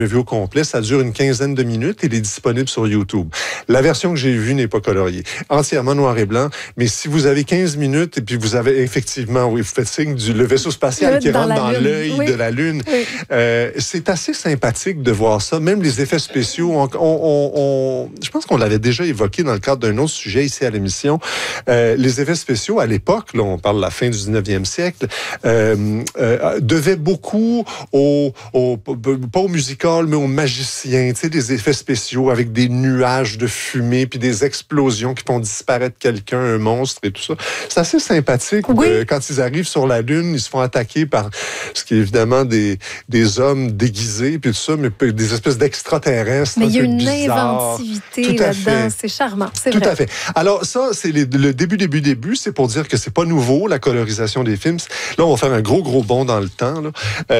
vu au complet, ça dure une quinzaine de minutes. Il est disponible sur YouTube. La version que j'ai vue n'est pas coloriée. Entièrement noir et blanc. Mais si vous avez 15 minutes et puis vous avez effectivement, oui, vous faites signe le vaisseau spatial qui rentre dans l'œil de la Lune. Oui. C'est assez sympathique de voir ça. Même les effets spéciaux, je pense qu'on l'avait déjà évoqué dans le cadre d'un autre sujet ici à l'émission. Les effets spéciaux, à l'époque, là, on parle de la fin du 19e siècle, devaient beaucoup pas aux musicals, mais aux magiciens, tu sais, des effets spéciaux avec des nuages de fumée puis des explosions qui font disparaître quelqu'un, un monstre et tout ça. C'est assez sympathique. Oui. Quand ils arrivent sur la Lune, ils se font attaquer par ce qui est évidemment des hommes déguisés puis tout ça, mais des espèces d'extraterrestres. Mais il y a une inventivité là-dedans. C'est charmant. C'est vrai. Tout à fait. Alors ça, c'est le début. C'est pour dire que c'est pas nouveau, la colorisation des films. Là, on va faire un gros bond dans le temps. Là.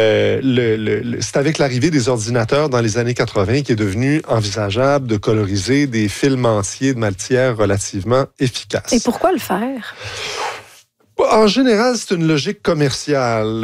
C'est avec l'arrivée des ordinateurs dans les années 80 qui est devenu envisageable de coloriser des films entiers de matière relativement efficace. Et pourquoi le faire? En général, c'est une logique commerciale.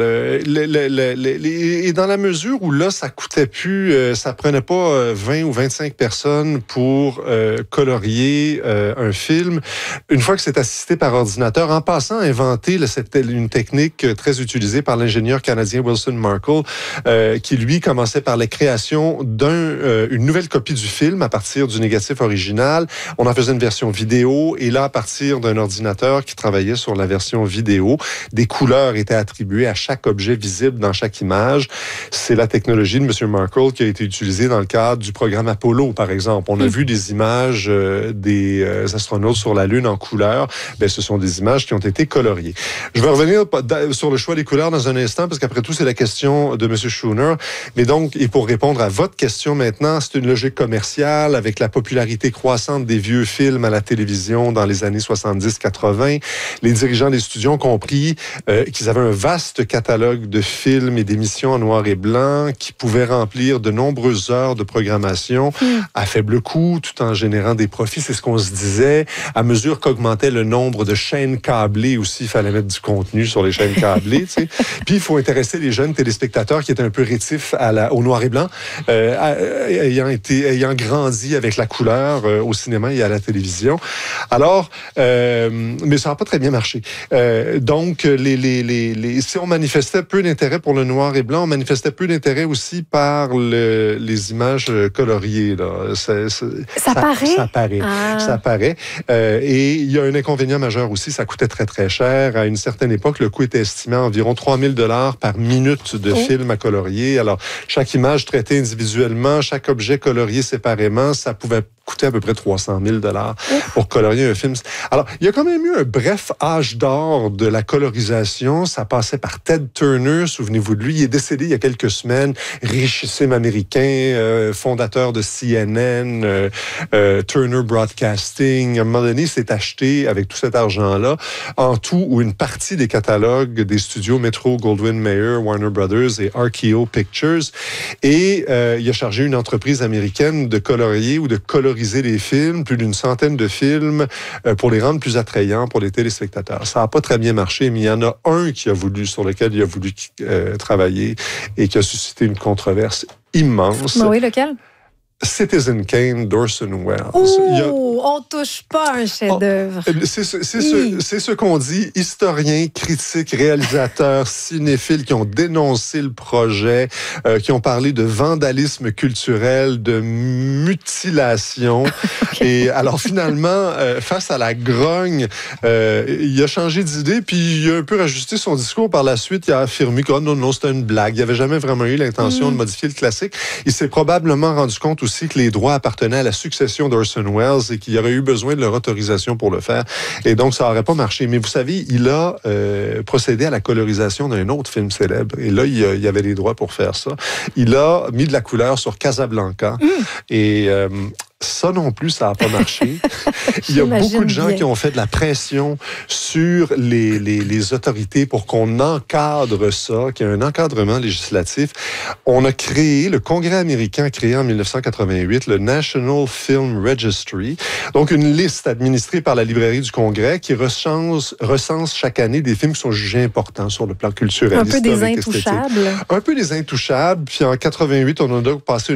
Et dans la mesure où là, ça coûtait plus, ça prenait pas 20 ou 25 personnes pour colorier un film. Une fois que c'est assisté par ordinateur, en passant, inventer une technique très utilisée par l'ingénieur canadien Wilson Markle, qui lui commençait par la création d'une nouvelle copie du film à partir du négatif original. On en faisait une version vidéo et là, à partir d'un ordinateur qui travaillait sur la version vidéo, des couleurs étaient attribuées à chaque objet visible dans chaque image. C'est la technologie de M. Markle qui a été utilisée dans le cadre du programme Apollo, par exemple. On a vu des images des astronautes sur la Lune en couleurs. Bien, ce sont des images qui ont été coloriées. Je vais revenir sur le choix des couleurs dans un instant, parce qu'après tout, c'est la question de M. Schooner. Mais donc, et pour répondre à votre question maintenant, c'est une logique commerciale avec la popularité croissante des vieux films à la télévision dans les années 70-80. Les dirigeants des studios ont compris qu'ils avaient un vaste catalogue de films et d'émissions en noir et blanc qui pouvaient remplir de nombreuses heures de programmation à faible coût, tout en générant des profits. C'est ce qu'on se disait. À mesure qu'augmentait le nombre de chaînes câblées aussi, il fallait mettre du contenu sur les chaînes câblées. Tu sais. Puis, il faut intéresser les jeunes téléspectateurs qui étaient un peu rétifs au noir et blanc, ayant grandi avec la couleur au cinéma et à la télévision. Alors, mais ça n'a pas très bien marché. Donc, si on manifestait peu d'intérêt pour le noir et blanc, on manifestait peu d'intérêt aussi par les images coloriées. Là. Ça paraît? Ça paraît. Et il y a un inconvénient majeur aussi, ça coûtait très, très cher. À une certaine époque, le coût était estimé à environ 3 000 $ par minute de film à colorier. Alors, chaque image traitée individuellement, chaque objet colorié séparément, ça pouvait coûter à peu près 300 000 $ pour colorier un film. Alors, il y a quand même eu un bref âge d'or de la colorisation. Ça passait par Ted Turner, souvenez-vous de lui. Il est décédé il y a quelques semaines, richissime américain, fondateur de CNN, Turner Broadcasting. À un moment donné, il s'est acheté, avec tout cet argent-là, en tout ou une partie des catalogues des studios Metro-Goldwyn-Mayer, Warner Brothers et RKO Pictures. Et il a chargé une entreprise américaine de colorier ou de coloriser les films, plus d'une centaine de films, pour les rendre plus attrayants pour les téléspectateurs. Ça n'a pas très bien marché, mais il y en a un sur lequel il a voulu travailler et qui a suscité une controverse immense. Oui, lequel? Citizen Kane d'Orson Welles. On touche pas à un chef-d'œuvre. C'est ce qu'on dit, historiens, critiques, réalisateurs, cinéphiles qui ont dénoncé le projet, qui ont parlé de vandalisme culturel, de mutilation. Et alors finalement, face à la grogne, il a changé d'idée, puis il a un peu rajusté son discours par la suite. Il a affirmé que non, c'était une blague. Il n'avait jamais vraiment eu l'intention de modifier le classique. Il s'est probablement rendu compte aussi que les droits appartenaient à la succession d'Orson Welles et qu'il aurait eu besoin de leur autorisation pour le faire. Et donc, ça n'aurait pas marché. Mais vous savez, il a procédé à la colorisation d'un autre film célèbre. Et là, il y avait les droits pour faire ça. Il a mis de la couleur sur Casablanca. Et ça non plus, ça n'a pas marché. Il y a beaucoup de gens qui ont fait de la pression sur les autorités pour qu'on encadre ça, qu'il y ait un encadrement législatif. On a créé, le Congrès américain a créé en 1988 le National Film Registry, donc une liste administrée par la librairie du Congrès qui recense chaque année des films qui sont jugés importants sur le plan culturel, un peu des intouchables. Un peu des intouchables. Puis en 88, on a donc passé